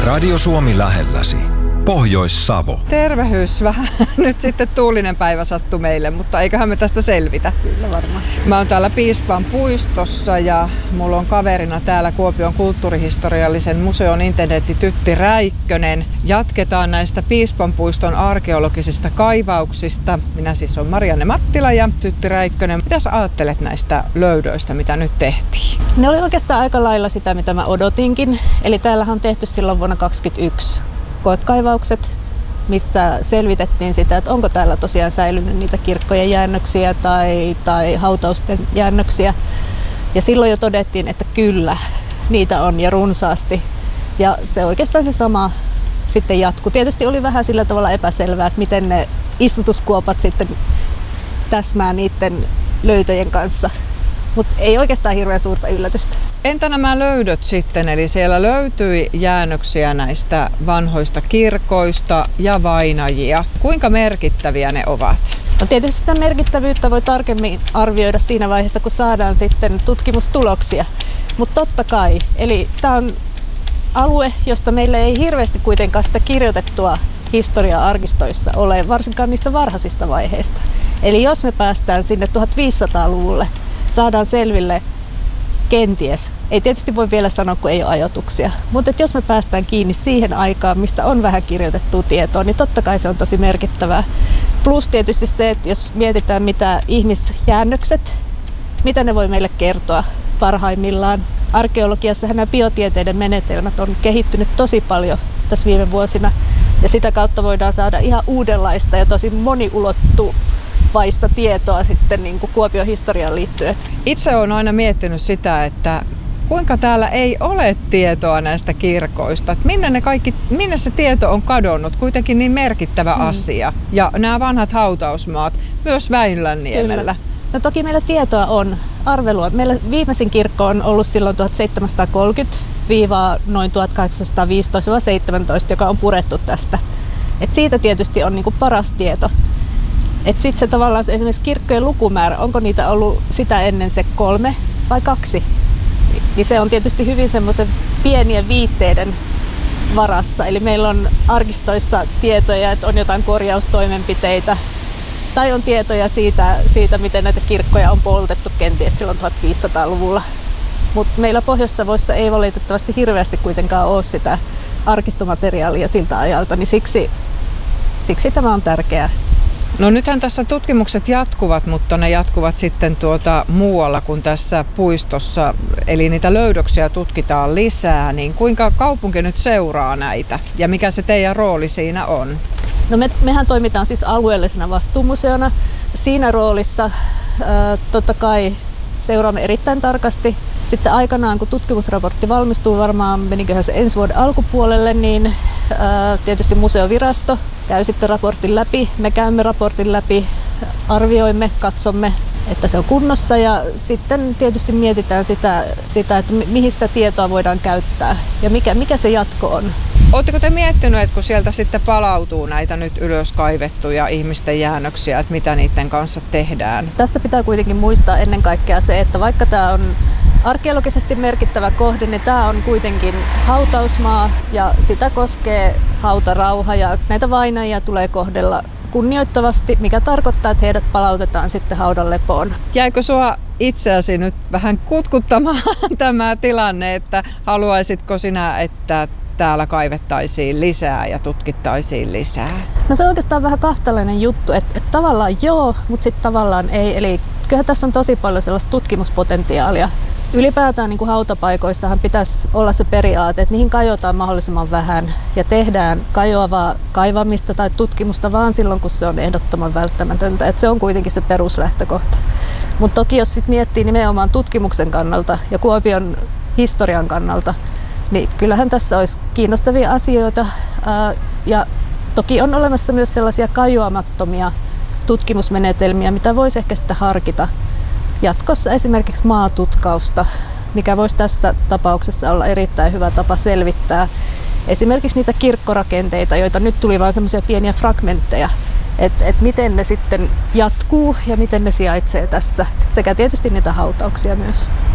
Radio Suomi lähelläsi. Pohjois-Savo. Tervehys. Vähän nyt sitten tuulinen päivä sattui meille, mutta eiköhän me tästä selvitä. Kyllä varmaan. Mä oon täällä Piispan puistossa ja mulla on kaverina täällä Kuopion kulttuurihistoriallisen museon intendentti Tytti Räikkönen. Jatketaan näistä Piispan puiston arkeologisista kaivauksista. Minä siis on Marianne Mattila ja Tytti Räikkönen. Mitä sä ajattelet näistä löydöistä, mitä nyt tehtiin? Ne oli oikeastaan aika lailla sitä, mitä mä odotinkin. Eli täällähän on tehty silloin vuonna 2021 koekaivaukset, missä selvitettiin sitä, että onko täällä tosiaan säilynyt niitä kirkkojen jäännöksiä tai hautausten jäännöksiä. Ja silloin jo todettiin, että kyllä, niitä on ja runsaasti. Ja se oikeastaan se sama sitten jatkuu. Tietysti oli vähän sillä tavalla epäselvää, että miten ne istutuskuopat sitten täsmää niiden löytöjen kanssa. Mutta ei oikeastaan hirveän suurta yllätystä. Entä nämä löydöt sitten? Eli siellä löytyi jäännöksiä näistä vanhoista kirkoista ja vainajia. Kuinka merkittäviä ne ovat? No tietysti sitä merkittävyyttä voi tarkemmin arvioida siinä vaiheessa, kun saadaan sitten tutkimustuloksia. Mutta totta kai, eli tämä on alue, josta meillä ei hirveästi kuitenkaan sitä kirjoitettua historiaa arkistoissa ole, varsinkaan niistä varhaisista vaiheista. Eli jos me päästään sinne 1500-luvulle, saadaan selville kenties, ei tietysti voi vielä sanoa, kun ei ole ajatuksia, mutta jos me päästään kiinni siihen aikaan, mistä on vähän kirjoitettua tietoa, niin totta kai se on tosi merkittävää. Plus tietysti se, että jos mietitään mitä ihmisjäännökset, mitä ne voi meille kertoa parhaimmillaan. Arkeologiassa nämä biotieteiden menetelmät on kehittynyt tosi paljon tässä viime vuosina ja sitä kautta voidaan saada ihan uudenlaista ja tosi moniulottuvaista tietoa sitten niin kuin Kuopion historiaan liittyen. Itse olen aina miettinyt sitä, että kuinka täällä ei ole tietoa näistä kirkoista. Että minne se tieto on kadonnut, kuitenkin niin merkittävä asia. Ja nämä vanhat hautausmaat, myös Väinölänniemellä. Kyllä. No toki meillä tietoa on, arvelua. Meillä viimeisin kirkko on ollut silloin 1730 noin 1815-17, joka on purettu tästä. Et siitä tietysti on niinku paras tieto. Sitten se tavallaan se esimerkiksi kirkkojen lukumäärä, onko niitä ollut sitä ennen se 3 vai 2? Niin se on tietysti hyvin semmoisen pienien viitteiden varassa. Eli meillä on arkistoissa tietoja, että on jotain korjaustoimenpiteitä. Tai on tietoja siitä, miten näitä kirkkoja on poltettu kenties silloin 1500-luvulla. Mutta meillä Pohjois-Savossa ei valitettavasti hirveästi kuitenkaan ole sitä arkistomateriaalia siltä ajalta, niin siksi tämä on tärkeää. No nythän tässä tutkimukset jatkuvat, mutta ne jatkuvat sitten muualla kuin tässä puistossa. Eli niitä löydöksiä tutkitaan lisää, niin kuinka kaupunki nyt seuraa näitä ja mikä se teidän rooli siinä on? No mehän toimitaan siis alueellisena vastuumuseona. Siinä roolissa totta kai seuraamme erittäin tarkasti. Sitten aikanaan, kun tutkimusraportti valmistuu, varmaan meniköhän se ensi vuoden alkupuolelle, niin tietysti museovirasto käy sitten raportin läpi. Me käymme raportin läpi, arvioimme, katsomme, että se on kunnossa ja sitten tietysti mietitään sitä että mihin sitä tietoa voidaan käyttää ja mikä se jatko on. Oletteko te miettinyt, että kun sieltä sitten palautuu näitä nyt ylös kaivettuja ihmisten jäännöksiä, että mitä niiden kanssa tehdään? Tässä pitää kuitenkin muistaa ennen kaikkea se, että vaikka tämä on arkeologisesti merkittävä kohde, niin tämä on kuitenkin hautausmaa ja sitä koskee hautarauha ja näitä vainajia tulee kohdella kunnioittavasti, mikä tarkoittaa, että heidät palautetaan sitten haudan lepoon. Jäikö sua itseäsi nyt vähän kutkuttamaan tämä tilanne, että haluaisitko sinä, että täällä kaivettaisiin lisää ja tutkittaisiin lisää? No se on oikeastaan vähän kahtalainen juttu, että tavallaan joo, mutta sitten tavallaan ei. Eli kyllähän tässä on tosi paljon sellaista tutkimuspotentiaalia. Ylipäätään niin kuin hautapaikoissahan pitäisi olla se periaate, että niihin kajotaan mahdollisimman vähän ja tehdään kajoavaa kaivamista tai tutkimusta vaan silloin, kun se on ehdottoman välttämätöntä. Että se on kuitenkin se peruslähtökohta. Mutta toki jos sit miettii nimenomaan tutkimuksen kannalta ja Kuopion historian kannalta, niin kyllähän tässä olisi kiinnostavia asioita ja toki on olemassa myös sellaisia kajoamattomia tutkimusmenetelmiä, mitä voisi ehkä sitten harkita jatkossa, esimerkiksi maatutkausta, mikä voisi tässä tapauksessa olla erittäin hyvä tapa selvittää esimerkiksi niitä kirkkorakenteita, joita nyt tuli vain semmoisia pieniä fragmentteja, että miten ne sitten jatkuu ja miten ne sijaitsee tässä, sekä tietysti niitä hautauksia myös.